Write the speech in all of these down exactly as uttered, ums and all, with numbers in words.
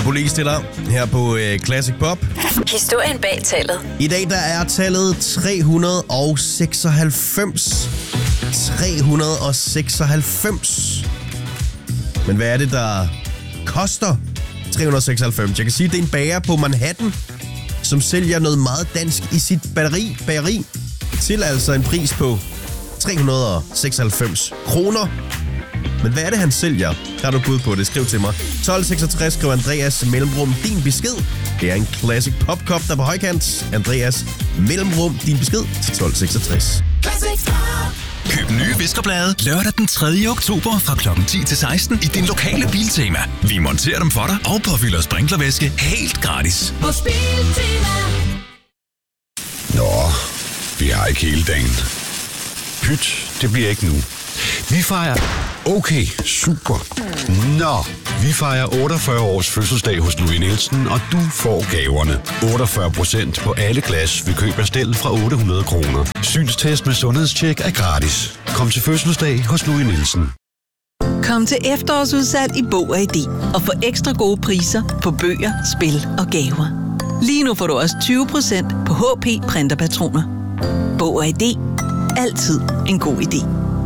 Police til dig her på øh, Classic Pop. Historien bag tallet. I dag der er tallet tre hundrede seksoghalvfems. tre hundrede seksoghalvfems. Men hvad er det, der koster tre hundrede seksoghalvfems? Jeg kan sige, at det er en bager på Manhattan, som sælger noget meget dansk i sit bageri, bageri til altså en pris på tre hundrede seksoghalvfems kroner. Men hvad er det, han sælger? Har du bud på det? Skriv til mig. tolv seksogtres skriver Andreas mellemrum din besked. Det er en Classic Pop Cup, der er på højkant. Andreas mellemrum din besked til tolv seksogtres. Køb nye viskerblade lørdag den tredje oktober fra klokken ti til seksten i din lokale Biltema. Vi monterer dem for dig og påfylder sprinklervæske helt gratis. Hos Biltema. Nå, vi har ikke hele dagen. Pyt, det bliver ikke nu. Vi fejrer... Okay, super. Nå, vi fejrer otteogfyrre års fødselsdag hos Louis Nielsen, og du får gaverne. otteogfyrre procent på alle glas ved køb af stel fra otte hundrede kroner. Synstest med sundhedstjek er gratis. Kom til fødselsdag hos Louis Nielsen. Kom til efterårsudsalg i Bog og I D og få ekstra gode priser på bøger, spil og gaver. Lige nu får du også tyve procent på H P printerpatroner. Bog og I D. Altid en god idé.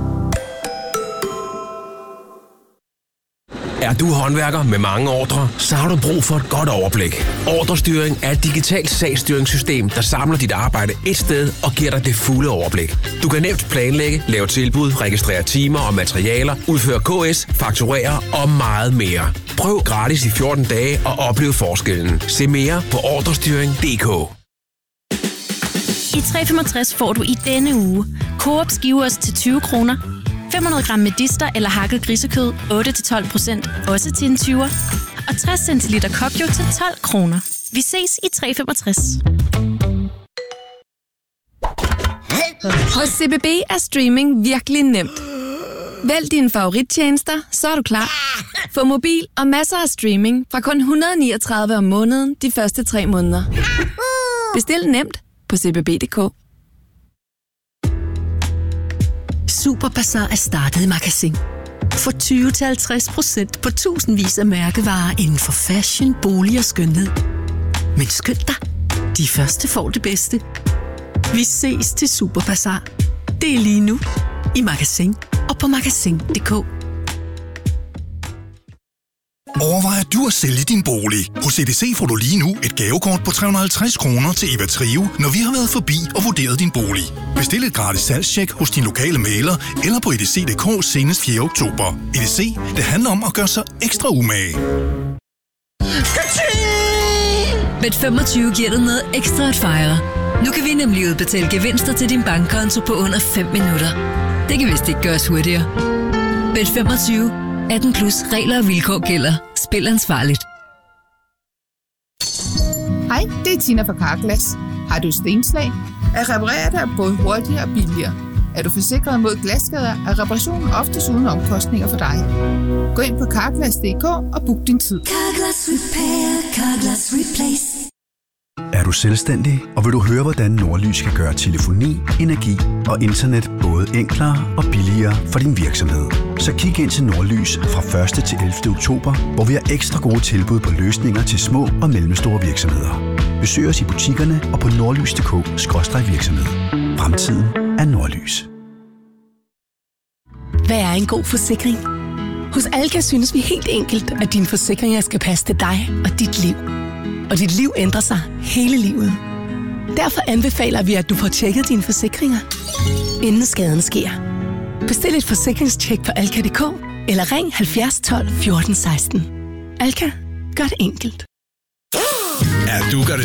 Er du håndværker med mange ordrer, så har du brug for et godt overblik. Ordrestyring er et digitalt sagsstyringssystem, der samler dit arbejde et sted og giver dig det fulde overblik. Du kan nemt planlægge, lave tilbud, registrere timer og materialer, udføre K S, fakturere og meget mere. Prøv gratis i fjorten dage og oplev forskellen. Se mere på ordrestyring punktum d k. I tre femogtres får du i denne uge Coop skivers til tyve kroner, fem hundrede gram medister eller hakket grisekød otte til tolv procent, også til en tyver, og tres centiliter Kokjo til tolv kroner. Vi ses i tre femogtres. Hos C B B er streaming virkelig nemt. Vælg dine favorittjenester, så er du klar. Få mobil og masser af streaming fra kun et hundrede og niogtredive om måneden de første tre måneder. Bestil nemt på c b b punktum d k. Superbazar er startet i Magasin. Få tyve til halvtreds procent på tusindvis af mærkevarer inden for fashion, bolig og skønhed. Men skynd dig, de første får det bedste. Vi ses til Superbazar. Det er lige nu i Magasin og på magasin punktum d k. Overvejer du at sælge din bolig? Hos C D C får du lige nu et gavekort på tre hundrede og halvtreds kroner til Eva Trio, når vi har været forbi og vurderet din bolig. Bestil et gratis salgstjek hos din lokale mægler eller på e d c punktum d k senest fjerde oktober. E D C, det handler om at gøre sig ekstra umage. Bet femogtyve giver dig noget ekstra at fejre. Nu kan vi nemlig udbetale gevinster til din bankkonto på under fem minutter. Det kan vist ikke gøres hurtigere. Bet femogtyve. atten plus regler og vilkår gælder. Spil ansvarligt. Hej, det er Tina fra Carglass. Har du stenslag? At reparere det er både hurtigere og billigere. Er du forsikret mod glasskader, er reparationen oftest uden omkostninger for dig. Gå ind på carglass punktum d k og book din tid. Carglass Repair, Carglass Replace. Er du selvstændig, og vil du høre, hvordan Nordlys kan gøre telefoni, energi og internet både enklere og billigere for din virksomhed? Så kig ind til Nordlys fra første til ellevte oktober, hvor vi har ekstra gode tilbud på løsninger til små og mellemstore virksomheder. Besøg os i butikkerne og på nordlys punktum d k skråstreg virksomhed. Fremtiden er Nordlys. Hvad er en god forsikring? Hos Alka synes vi helt enkelt, at dine forsikringer skal passe til dig og dit liv. Og dit liv ændrer sig hele livet. Derfor anbefaler vi, at du får tjekket dine forsikringer, inden skaden sker. Bestil et forsikringstjek på alka punktum d k eller ring halvfjerds tolv fjorten seksten. Alka, gør det enkelt. Ja, du gør det